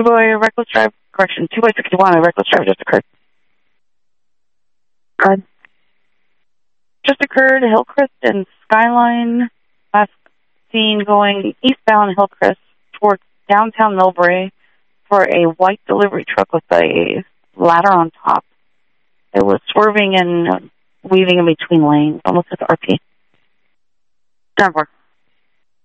reckless drive, correction, 2 by 61, a reckless drive just occurred. Good. Just occurred, Hillcrest and Skyline, last seen going eastbound Hillcrest towards downtown Millbrae for a white delivery truck with a ladder on top. It was swerving and weaving in between lanes, almost like RP. 10-4.